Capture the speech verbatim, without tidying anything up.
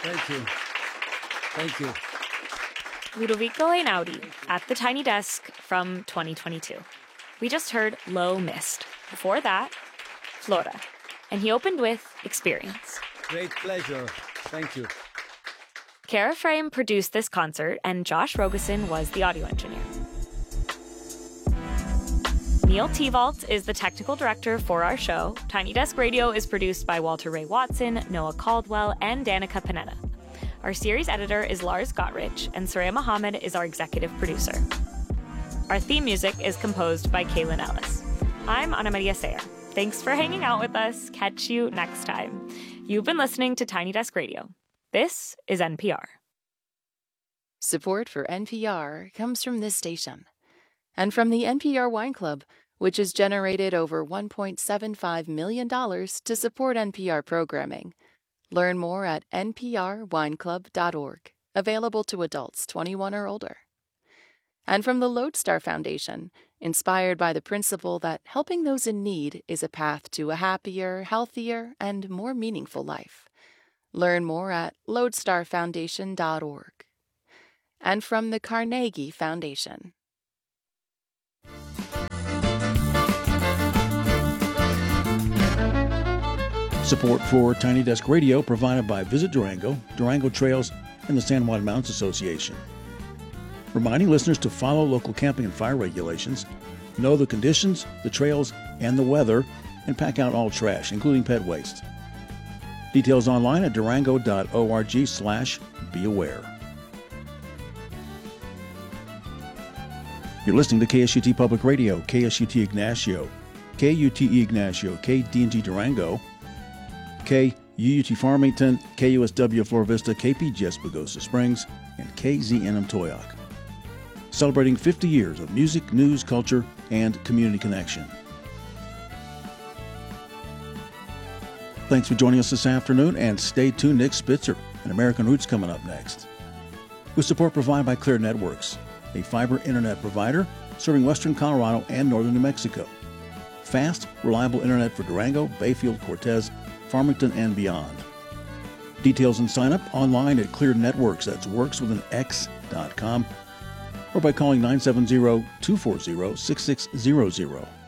Thank you. Thank you. Ludovico Einaudi at the Tiny Desk from twenty twenty-two. We just heard Low Mist. Before that, Flora. And he opened with Experience. Great pleasure. Thank you. Kara Frame produced this concert, and Josh Robeson was the audio engineer. Neil Tevault is the technical director for our show. Tiny Desk Radio is produced by Walter Ray Watson, Noah Caldwell, and Danica Panetta. Our series editor is Lars Gottrich, and Soraya Mohammed is our executive producer. Our theme music is composed by Kaylin Ellis. I'm Ana Maria Sayer. Thanks for hanging out with us. Catch you next time. You've been listening to Tiny Desk Radio. This is N P R. Support for N P R comes from this station and from the N P R Wine Club, which has generated over one point seven five million dollars to support N P R programming. Learn more at n p r wine club dot org, available to adults twenty-one or older. And from the Lodestar Foundation, inspired by the principle that helping those in need is a path to a happier, healthier, and more meaningful life. Learn more at lodestar foundation dot org. And from the Carnegie Foundation. Support for Tiny Desk Radio provided by Visit Durango, Durango Trails, and the San Juan Mountains Association. Reminding listeners to follow local camping and fire regulations, know the conditions, the trails, and the weather, and pack out all trash, including pet waste. Details online at durango dot org slash be aware. You're listening to K S U T Public Radio, K S U T Ignacio, K U T E Ignacio, K D and G Durango, K U U T Farmington, K U S W Flora Vista, K P G S Pagosa Springs, and K Z N M Toyoak. Celebrating fifty years of music, news, culture, and community connection. Thanks for joining us this afternoon, and stay tuned. Nick Spitzer and American Roots coming up next. With support provided by Clear Networks, a fiber internet provider serving western Colorado and northern New Mexico. Fast, reliable internet for Durango, Bayfield, Cortez, Farmington, and beyond. Details and sign up online at Clear Networks, that's works with an X dot com, or by calling nine seven zero, two four zero, six six zero zero.